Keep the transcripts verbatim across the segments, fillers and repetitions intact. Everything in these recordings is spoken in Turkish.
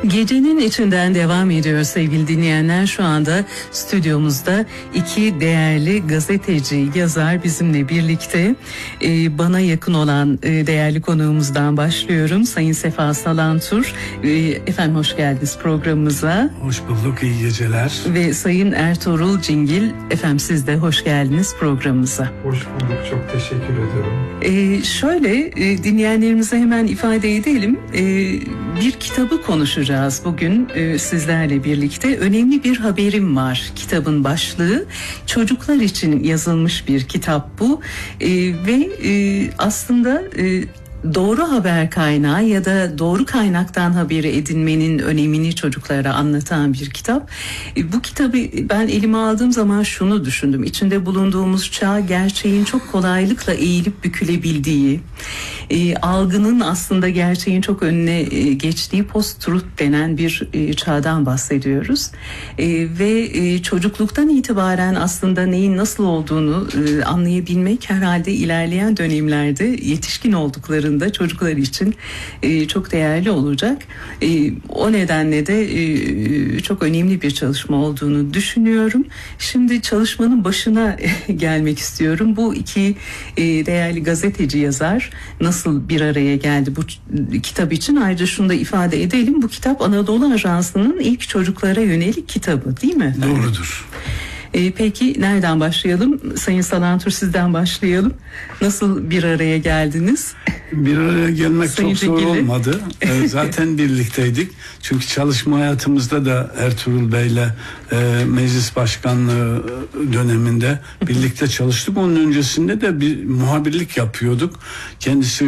Gecenin içinden devam ediyor sevgili dinleyenler. Şu anda stüdyomuzda iki değerli gazeteci, yazar bizimle birlikte. Ee, bana yakın olan e, değerli konuğumuzdan başlıyorum. Sayın Sefa Salantur. Ee, efendim hoş geldiniz programımıza. Hoş bulduk, iyi geceler. Ve Sayın Ertuğrul Cingil. Efendim siz de hoş geldiniz programımıza. Hoş bulduk, çok teşekkür ediyorum. Ee, şöyle e, dinleyenlerimize hemen ifade edelim. Ee, bir kitabı konuşacağız bugün e, sizlerle birlikte. Önemli bir haberim var. Kitabın başlığı çocuklar için yazılmış bir kitap bu. E, ve e, aslında e, doğru haber kaynağı ya da doğru kaynaktan haberi edinmenin önemini çocuklara anlatan bir kitap. Bu kitabı ben elime aldığım zaman şunu düşündüm. İçinde bulunduğumuz çağ gerçeğin çok kolaylıkla eğilip bükülebildiği, e, algının aslında gerçeğin çok önüne e, geçtiği post-truth denen bir e, çağdan bahsediyoruz. E, ve e, çocukluktan itibaren aslında neyin nasıl olduğunu e, anlayabilmek herhalde ilerleyen dönemlerde yetişkin olduklarında da çocuklar için e, çok değerli olacak. E, o nedenle de e, çok önemli bir çalışma olduğunu düşünüyorum. Şimdi çalışmanın başına gelmek istiyorum. Bu iki e, değerli gazeteci yazar nasıl bir araya geldi bu kitap için? Ayrıca şunu da ifade edelim. Bu kitap Anadolu Ajansı'nın ilk çocuklara yönelik kitabı, değil mi? Doğrudur. Ee, peki nereden başlayalım? Sayın Salantur, sizden başlayalım. Nasıl bir araya geldiniz? Bir araya gelmek Sayın çok zor Cingil'i. olmadı. Ee, zaten birlikteydik. Çünkü çalışma hayatımızda da Ertuğrul Bey'le e, meclis başkanlığı döneminde birlikte çalıştık. Onun öncesinde de bir muhabirlik yapıyorduk. Kendisi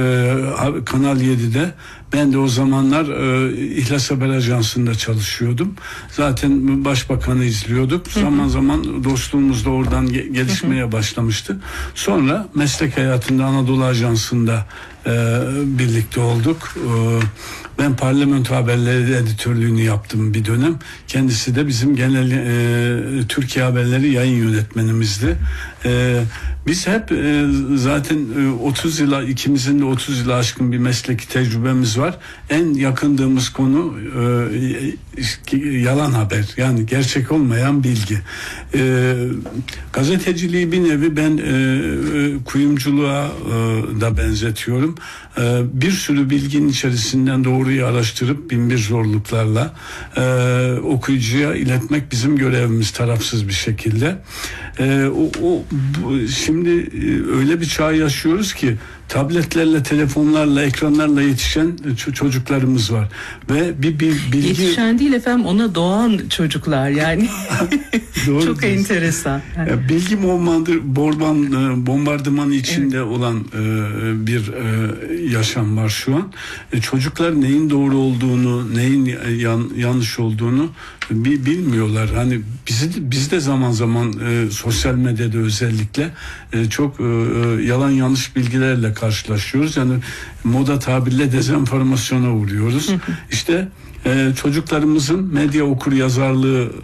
e, Kanal yedide. Ben de o zamanlar e, İhlas Haber Ajansı'nda çalışıyordum. Zaten Başbakan'ı izliyorduk. Hı hı. Zaman zaman dostluğumuz da oradan ge- gelişmeye hı hı. başlamıştı. Sonra meslek hayatında Anadolu Ajansı'nda e, birlikte olduk. E, ben Parlamento Haberleri editörlüğünü yaptım bir dönem. Kendisi de bizim genel e, Türkiye Haberleri yayın yönetmenimizdi. E, biz hep e, zaten e, otuz yıla, ikimizin de otuz yıla aşkın bir mesleki tecrübemiz var. En yakındığımız konu e, yalan haber, yani gerçek olmayan bilgi. E, gazeteciliği bir nevi ben e, kuyumculuğa e, da benzetiyorum. E, bir sürü bilginin içerisinden doğruyu araştırıp bin bir zorluklarla e, okuyucuya iletmek bizim görevimiz, tarafsız bir şekilde. E, o, o bu, şimdi e, öyle bir çağ yaşıyoruz ki tabletlerle, telefonlarla, ekranlarla yetişen çocuklarımız var ve bir, bir bilgi... Yetişen değil efendim, ona doğan çocuklar yani. Doğru çok diyorsun. Enteresan. Yani. Ya, bilgi bombardımanı, bombardımanı içinde evet. olan e, bir e, yaşam var şu an. E, çocuklar neyin doğru olduğunu, neyin yan, yanlış olduğunu bi, bilmiyorlar. Hani bizi biz de zaman zaman e, sosyal medyada özellikle e, çok e, yalan yanlış bilgilerle karşılaşıyoruz. Yani moda tabirle dezenformasyona uğruyoruz. İşte e, çocuklarımızın medya okur yazarlığı e,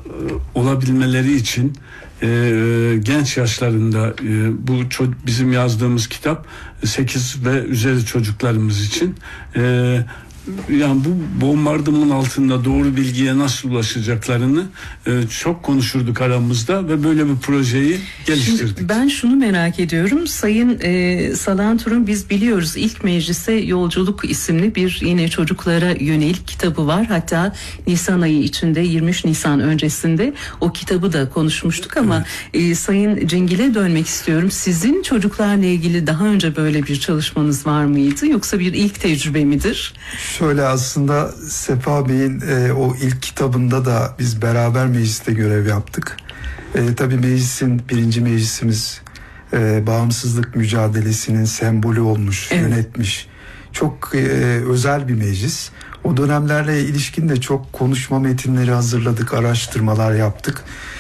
olabilmeleri için e, genç yaşlarında e, bu ço- bizim yazdığımız kitap sekiz ve üzeri çocuklarımız için e, yani bu bombardımanın altında doğru bilgiye nasıl ulaşacaklarını e, çok konuşurduk aramızda ve böyle bir projeyi geliştirdik. Şimdi ben şunu merak ediyorum. Sayın e, Salantur'un biz biliyoruz ilk meclise Yolculuk isimli bir yine çocuklara yönelik kitabı var. Hatta Nisan ayı içinde yirmi üç Nisan öncesinde o kitabı da konuşmuştuk ama evet. e, Sayın Cingil'e dönmek istiyorum. Sizin çocuklarla ilgili daha önce böyle bir çalışmanız var mıydı? Yoksa bir ilk tecrübe midir? Şöyle aslında Sefa Bey'in e, o ilk kitabında da biz beraber mecliste görev yaptık. E, tabii meclisin birinci meclisimiz e, bağımsızlık mücadelesinin sembolü olmuş, evet. yönetmiş. Çok e, özel bir meclis. O dönemlerle ilişkin de çok konuşma metinleri hazırladık, araştırmalar yaptık.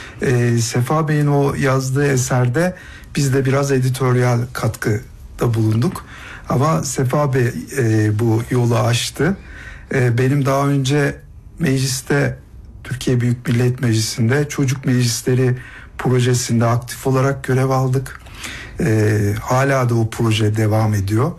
E, Sefa Bey'in o yazdığı eserde biz de biraz editoryal katkıda bulunduk. Ama Sefa Bey e, bu yolu açtı. E, benim daha önce mecliste, Türkiye Büyük Millet Meclisi'nde çocuk meclisleri projesinde aktif olarak görev aldık. E, hala da o proje devam ediyor.